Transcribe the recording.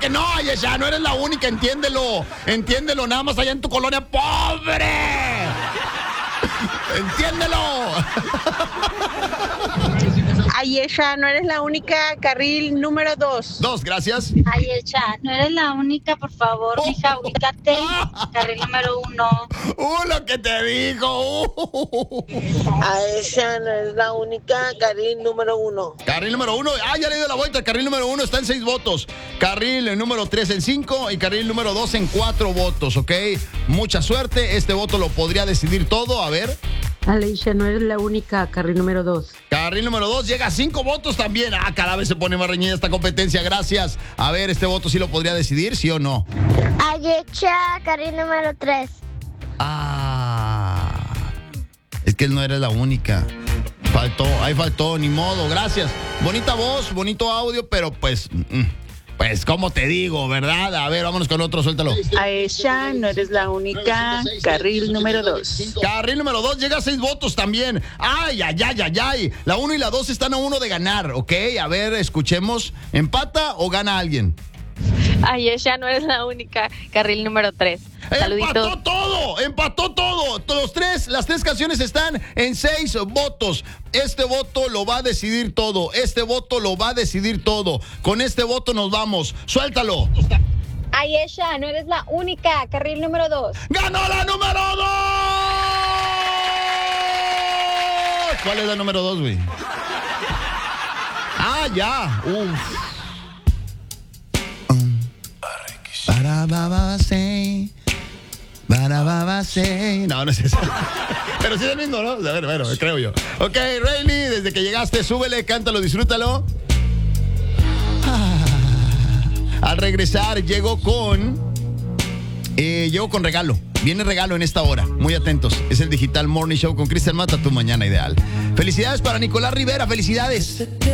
no, Ayesha, no eres la única, entiéndelo. Entiéndelo, nada más allá en tu colonia pobre. Entiéndelo. Ayesha, no eres la única, carril número 2. 2, gracias. Ayesha, no eres la única, por favor, mija, ubícate. Carril número 1. Lo que te dijo. Ayesha, no eres la única, carril número 1. Carril número 1. Ya le dio la vuelta. El carril número 1 está en 6 votos. Carril número 3 en 5 y carril número 2 en 4 votos, ¿ok? Mucha suerte. Este voto lo podría decidir todo. A ver. Ayesha, no eres la única, carril número 2. Carril número 2 llega a 5 votos también. Cada vez se pone más reñida esta competencia. Gracias. A ver, este voto sí lo podría decidir, ¿sí o no? Ayesha, carril número 3. Es que él no era la única. Faltó, ni modo. Gracias. Bonita voz, bonito audio, pero pues, ¿cómo te digo, verdad? A ver, vámonos con otro, suéltalo. Ayesha, no eres la única, carril número 2. Carril número 2 llega a 6 votos también. Ay. La 1 y la 2 están a 1 de ganar, ¿ok? A ver, escuchemos. ¿Empata o gana alguien? Ayesha, no eres la única, carril número 3. Saluditos. Empató todo. Las tres canciones están en 6 votos. Este voto lo va a decidir todo. Con este voto nos vamos. Suéltalo. Ayesha, no eres la única, carril número 2. ¡Ganó la número 2! ¿Cuál es la número 2, güey? Ya. No es eso. Pero sí es el mismo, ¿no? A ver, bueno, creo yo. Ok, Rayleigh, desde que llegaste, súbele, cántalo, disfrútalo. Al regresar, llegó con regalo. Viene regalo en esta hora. Muy atentos. Es el Digital Morning Show con Cristian Mata, tu mañana ideal. Felicidades para Nicolás Rivera. Felicidades.